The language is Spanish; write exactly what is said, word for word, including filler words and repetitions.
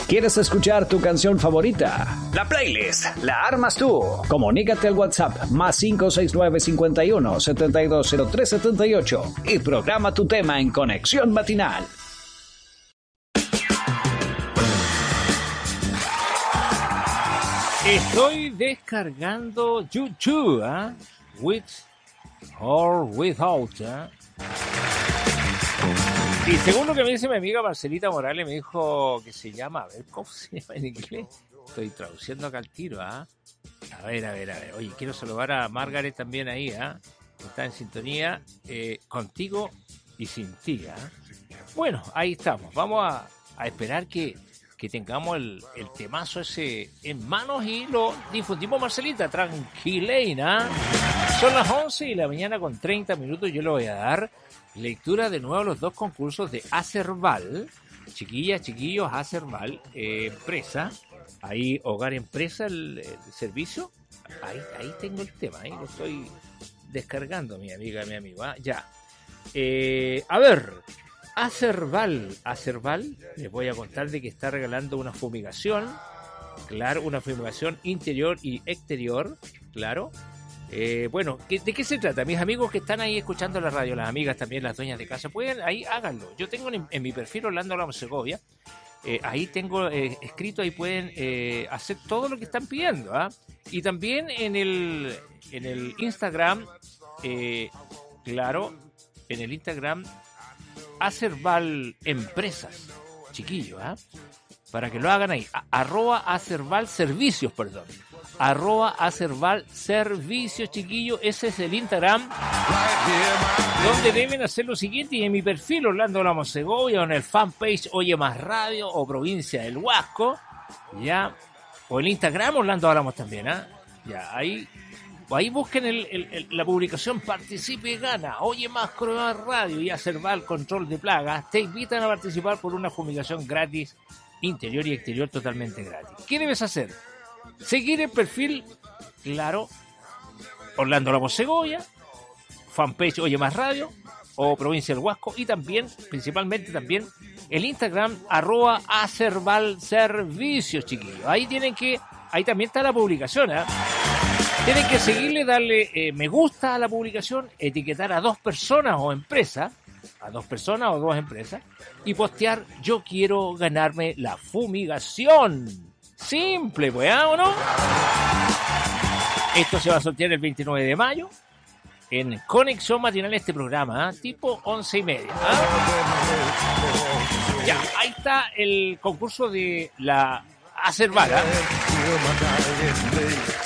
¿Quieres escuchar tu canción favorita? La playlist la armas tú. Comunícate al WhatsApp más cinco seis nueve cincuenta y uno setenta y dos cero tres setenta y ocho y programa tu tema en Conexión Matinal. Estoy descargando YouTube, ¿eh? With or without, ¿eh? Y según lo que me dice mi amiga Marcelita Morales, me dijo que se llama, a ver, ¿cómo se llama en inglés? Estoy traduciendo acá al tiro, ¿ah? ¿eh? A ver, a ver, a ver. Oye, quiero saludar a Margaret también ahí, ¿ah? ¿eh? Está en sintonía, eh, contigo y sin ti, ¿ah? ¿eh? Bueno, ahí estamos. Vamos a, a esperar que, que tengamos el, el temazo ese en manos y lo difundimos, Marcelita. Tranquilena. Son las once de la mañana con treinta minutos. Yo le voy a dar lectura de nuevo a los dos concursos de Acerval. Chiquillas, chiquillos, Acerval, eh, empresa. Ahí, hogar, empresa, el, el servicio. Ahí, ahí tengo el tema, ahí lo estoy descargando, mi amiga, mi amigo. ¿eh? Ya. Eh, a ver, Acerval. Acerval, les voy a contar de que está regalando una fumigación. Claro, una fumigación interior y exterior. Claro. Eh, bueno, ¿de qué se trata? Mis amigos que están ahí escuchando la radio, las amigas también, las dueñas de casa, pueden, ahí háganlo. Yo tengo en, en mi perfil Orlando Ramos Segovia, eh, ahí tengo eh, escrito, ahí pueden eh, hacer todo lo que están pidiendo, ¿ah? Y también en el, en el Instagram, eh, claro, en el Instagram, Acerval Empresas, chiquillos, ¿ah? Para que lo hagan ahí, a, arroba Acerval Servicios, perdón. Arroba Acerval Servicios, chiquillos. Ese es el Instagram donde deben hacer lo siguiente. Y en mi perfil Orlando Ramos Segovia, o en el fanpage Oye Más Radio o Provincia del Huasco, ya, o el Instagram Orlando Ramos también, ¿ah? ¿eh? Ya, ahí, ahí busquen el, el, el, la publicación Participe y Gana, Oye Más Radio y Acerval Control de Plagas. Te invitan a participar por una fumigación gratis, interior y exterior totalmente gratis. ¿Qué debes hacer? Seguir el perfil, claro, Orlando Ramos Segovia, fanpage Oye Más Radio o Provincia del Huasco, y también, principalmente también, el Instagram arroba Acerval Servicios, chiquillos. Ahí tienen que, ahí también está la publicación, ¿eh? Tienen que seguirle, darle eh, me gusta a la publicación, etiquetar a dos personas o empresas, a dos personas o dos empresas, y postear: yo quiero ganarme la fumigación. Simple, pues, ¿eh? ¿O no? Esto se va a sortear el veintinueve de mayo en Conexión Matinal, este programa, ¿eh? Tipo once y media. ¿eh? Ya, ahí está el concurso de la Acerval, ¿eh?